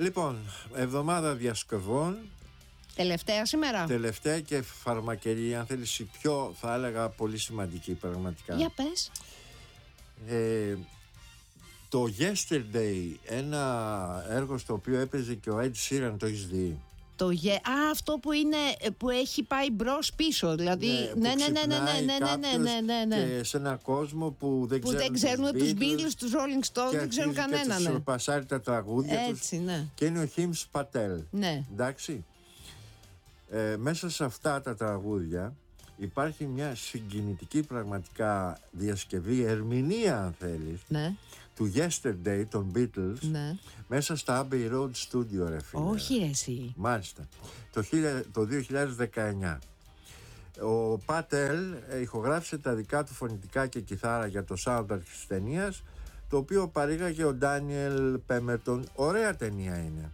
Λοιπόν, εβδομάδα διασκευών. Τελευταία σήμερα. Τελευταία και φαρμακερή, αν θέλεις, η πιο, θα έλεγα, πολύ σημαντική πραγματικά. Για πες. Το Yesterday, ένα έργο στο οποίο έπαιζε και ο Ed Sheeran, το έχεις δει? Αυτό που είναι, που έχει πάει μπρος πίσω, δηλαδή. Ναι. Και σε ένα κόσμο που δεν ξέρουν τους Beatles, τους Rolling Stones, δεν ξέρουν κανέναν. Και τους πασάρει τα τραγούδια έτσι, τους. ναι. Και είναι ο Hims Patel. Ναι. Εντάξει. Μέσα σε αυτά τα τραγούδια υπάρχει μια συγκινητική πραγματικά διασκευή, ερμηνεία αν θέλεις, ναι, του Yesterday των Beatles, ναι, μέσα στα Abbey Road Studio, ρε φίλε. Όχι εσύ. Μάλιστα. Το 2019 ο Πατέλ ηχογράφησε τα δικά του φωνητικά και κιθάρα για το soundtrack της ταινίας, το οποίο παρήγαγε ο Ντάνιελ Πέμερτον. Ωραία ταινία είναι.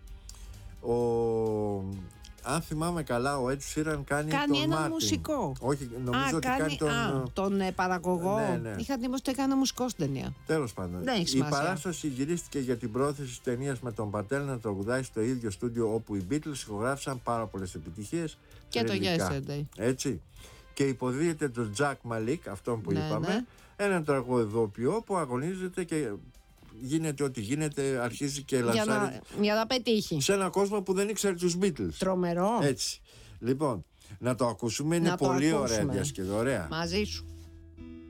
Αν θυμάμαι καλά, ο Ed Sheeran κάνει τον ένα Μάρτιν. Μουσικό. Όχι, νομίζω ότι κάνει τον παραγωγό. Ναι. Είχα την ότι έκανε μουσικό στην ταινία. Τέλος πάντων. Η παράσταση γυρίστηκε για την πρόθεση της ταινίας με τον Πατέλ να τραγουδάει στο ίδιο στούντιο όπου οι Beatles ηχογράφησαν πάρα πολλές επιτυχίες. Και το Yesterday. Έτσι. Και υποδίεται τον Jack Malik, αυτόν που είπαμε, έναν τραγουδοποιό που αγωνίζεται και γίνεται ό,τι γίνεται, αρχίζει και λανσάρει για να πετύχει σε έναν κόσμο που δεν ήξερε τους Beatles. Τρομερό. Έτσι. Λοιπόν, να το ακούσουμε, είναι πολύ ωραία διασκευή. Ωραία. Μαζί σου.